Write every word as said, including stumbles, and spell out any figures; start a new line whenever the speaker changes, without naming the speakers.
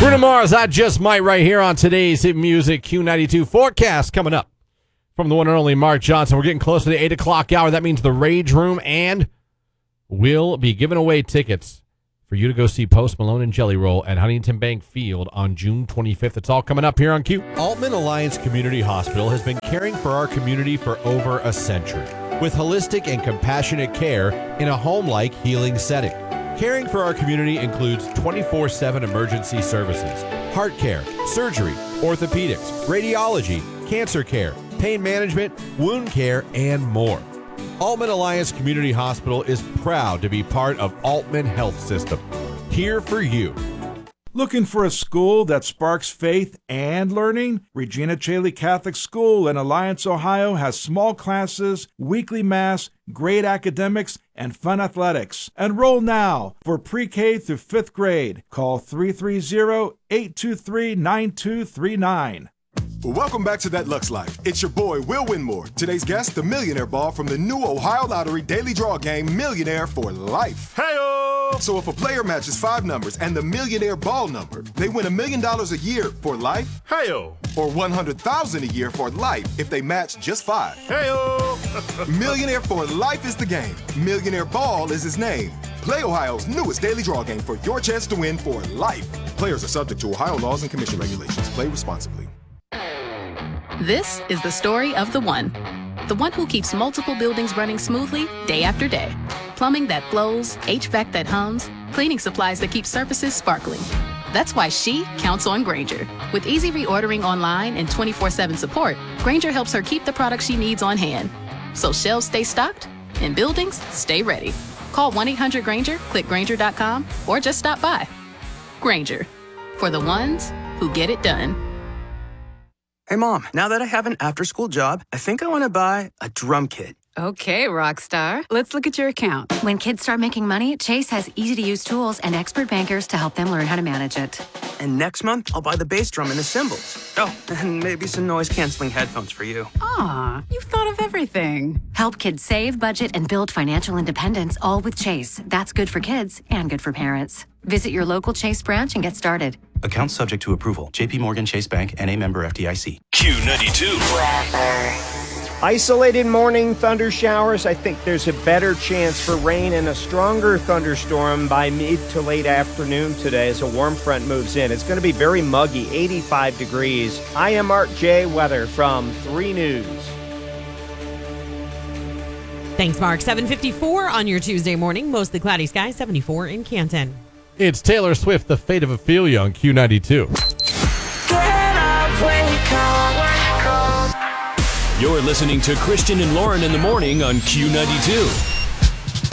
Bruno Mars, I Just Might, right here on today's Hit Music Q ninety-two forecast coming up from the one and only Mark Johnson. We're getting close to the eight o'clock hour. That means the Rage Room, and we'll be giving away tickets for you to go see Post Malone and Jelly Roll at Huntington Bank Field on June twenty-fifth. It's all coming up here on Q.
Altman Alliance Community Hospital has been caring for our community for over a century with holistic and compassionate care in a home-like healing setting. Caring for our community includes twenty-four seven emergency services, heart care, surgery, orthopedics, radiology, cancer care, pain management, wound care, and more. Altman Alliance Community Hospital is proud to be part of Altman Health System. Here for you.
Looking for a school that sparks faith and learning? Regina Chaley Catholic School in Alliance, Ohio has small classes, weekly mass, great academics, and fun athletics. Enroll now for pre-K through fifth grade. Call three three zero, eight two three, nine two three nine.
Well, welcome back to That Lux Life. It's your boy, Will Winmore. Today's guest, the Millionaire Ball from the new Ohio Lottery Daily Draw game, Millionaire for Life. Hey-o! So if a player matches five numbers and the Millionaire Ball number, they win a million dollars a year for life. Hey-o! Or one hundred thousand dollars a year for life if they match just five. Hey-o! Millionaire for Life is the game. Millionaire Ball is his name. Play Ohio's newest daily draw game for your chance to win for life. Players are subject to Ohio laws and commission regulations. Play responsibly.
This is the story of the one. The one who keeps multiple buildings running smoothly day after day. Plumbing that flows, H V A C that hums, cleaning supplies that keep surfaces sparkling. That's why she counts on Grainger. With easy reordering online and twenty-four seven support, Grainger helps her keep the products she needs on hand. So shelves stay stocked and buildings stay ready. Call one eight hundred Grainger, click Grainger dot com, or just stop by. Grainger, for the ones who get it done.
Hey, Mom, now that I have an after-school job, I think I want to buy a drum kit.
Okay, Rockstar. Let's look at your account.
When kids start making money, Chase has easy-to-use tools and expert bankers to help them learn how to manage it.
And next month, I'll buy the bass drum and the cymbals. Oh, and maybe some noise-canceling headphones for you.
Aw, you've thought of everything.
Help kids save, budget, and build financial independence, all with Chase. That's good for kids and good for parents. Visit your local Chase branch and get started.
Account subject to approval. J P Morgan Chase Bank, N A member F D I C.
Q ninety-two.
Isolated morning thunder showers. I think there's a better chance for rain and a stronger thunderstorm by mid to late afternoon today as a warm front moves in. It's going to be very muggy, eighty-five degrees. I am Art J. Weather from three News.
Thanks, Mark. seven fifty-four on your Tuesday morning. Mostly cloudy skies, seventy-four in Canton.
It's Taylor Swift, The Fate of Ophelia on Q ninety-two.
You're listening to Christian and Lauren in the morning on Q ninety-two.